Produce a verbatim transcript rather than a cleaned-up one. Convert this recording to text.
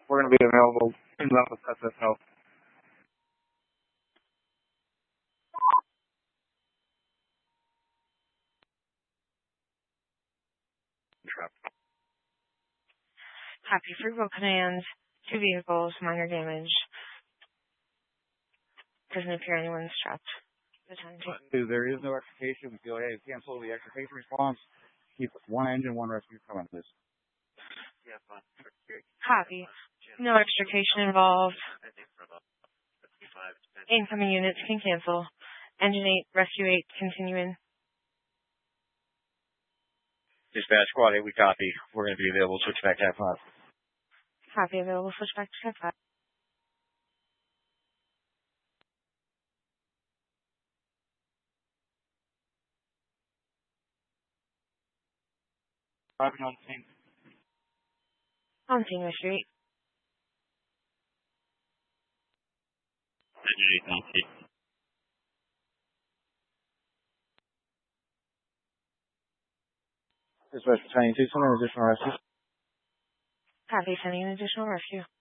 We're going to be available in Memphis S S O. Copy. Fruitville Command. Two vehicles, minor damage. Doesn't appear anyone's trapped. There is no extrication. We feel like hey, cancel the extrication response. Keep one engine, one rescue coming, please. Copy. No extrication involved. Incoming units can cancel. Engine eight, rescue eight, continuing. Dispatch squad eight, we copy. We're going to be available. Switch back to F five. Copy. Available. Switch back to F five. Driving on scene. On Senior Street. Dispatch battalion two, sending additional rescue. Copy. Sending an additional rescue.